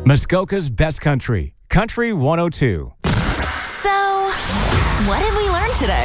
Muskoka's best country, Country 102. So, what did we learn today?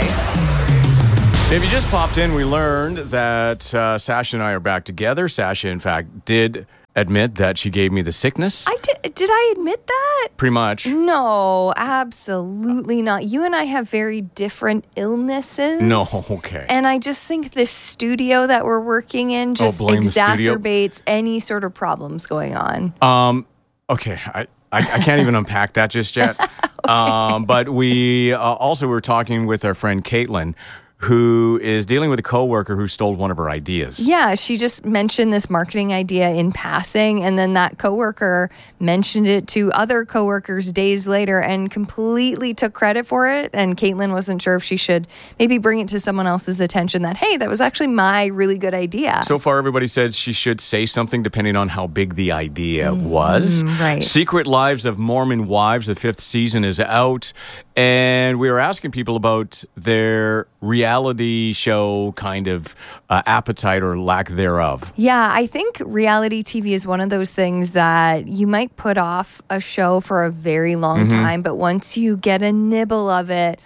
If you just popped in, we learned that Sasha and I are back together. Sasha, in fact, did admit that she gave me the sickness. Did I admit that? Pretty much. No, absolutely not. You and I have very different illnesses. No, okay. And I just think this studio that we're working in just exacerbates any sort of problems going on. Okay, I can't even unpack that just yet. Okay. But we also were talking with our friend Caitlin, who is dealing with a coworker who stole one of her ideas. Yeah, she just mentioned this marketing idea in passing, and then that coworker mentioned it to other coworkers days later and completely took credit for it. And Caitlin wasn't sure if she should maybe bring it to someone else's attention that, hey, that was actually my really good idea. So far, everybody said she should say something depending on how big the idea was. Right. Secret Lives of Mormon Wives, the 5th season is out. And we were asking people about their reality show kind of appetite or lack thereof. Yeah, I think reality TV is one of those things that you might put off a show for a very long time, but once you get a nibble of it,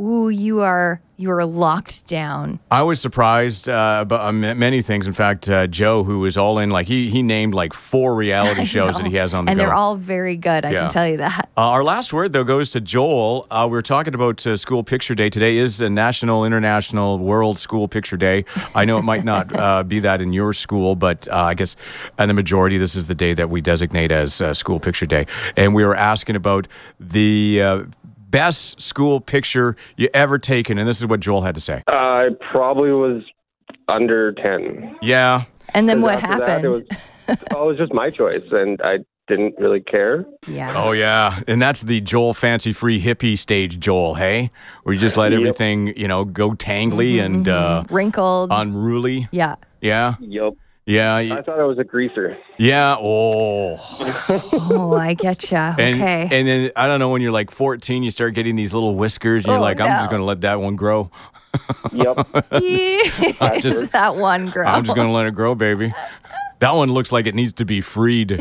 you are locked down. I was surprised about many things. In fact, Joe, who was all in, like he named like 4 reality shows that he has on the go. And they're all very good, I can tell you that. Our last word, though, goes to Joel. We're talking about School Picture Day. Today is the National, International, World School Picture Day. I know it might not be that in your school, but I guess in the majority, this is the day that we designate as School Picture Day. And we were asking about the best school picture you ever taken, and this is what Joel had to say. I probably was under 10. Yeah. And then what happened? It was just my choice, and I didn't really care. Yeah. Oh, yeah. And that's the Joel fancy-free hippie stage, Joel, hey? Where you just let everything, go tangly and wrinkled. Unruly. Yeah. Yeah? Yep. Yeah. I thought I was a greaser. Yeah. Oh. Oh, I getcha. Okay. And then, I don't know, when you're like 14, you start getting these little whiskers. And you're I'm just going to let that one grow. Yep. Just that one grow. I'm just going to let it grow, baby. That one looks like it needs to be freed.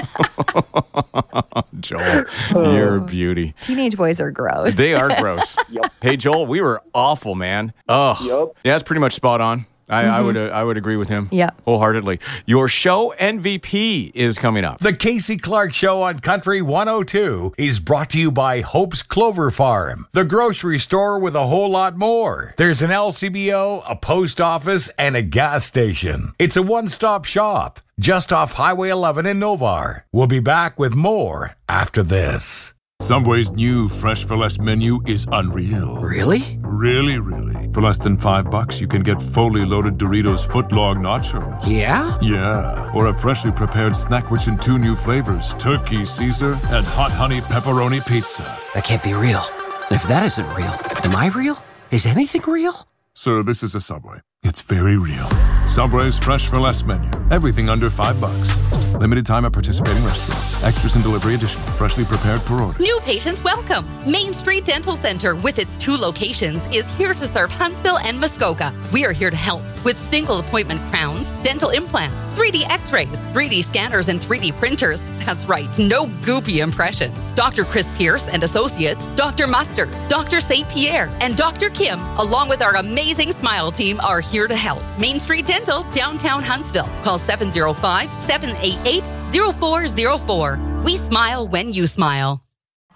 Joel, you're a beauty. Teenage boys are gross. They are gross. Yep. Hey, Joel, we were awful, man. Oh, yep. Yeah, that's pretty much spot on. I would agree with him. Yeah. Wholeheartedly. Your show MVP is coming up. The Casey Clark Show on Country 102 is brought to you by Hope's Clover Farm, the grocery store with a whole lot more. There's an LCBO, a post office, and a gas station. It's a one-stop shop just off Highway 11 in Novar. We'll be back with more after this. Subway's new Fresh for Less menu is unreal. Really? Really, really. For less than $5, you can get fully loaded Doritos footlong nachos. Yeah? Yeah. Or a freshly prepared snack rich in 2 new flavors, Turkey Caesar and Hot Honey Pepperoni Pizza. That can't be real. And if that isn't real, am I real? Is anything real? Sir, this is a Subway. It's very real. Subway's Fresh for Less menu. Everything under $5. Limited time at participating restaurants. Extras and delivery additional. Freshly prepared per order. New patients welcome. Main Street Dental Center, with its 2 locations, is here to serve Huntsville and Muskoka. We are here to help with single appointment crowns, dental implants, 3D x-rays, 3D scanners, and 3D printers. That's right, no goopy impressions. Dr. Chris Pierce and Associates, Dr. Mustard, Dr. St. Pierre, and Dr. Kim, along with our amazing Smile team, are here to help. Main Street Dental, downtown Huntsville. Call 705-788-0404. We smile when you smile.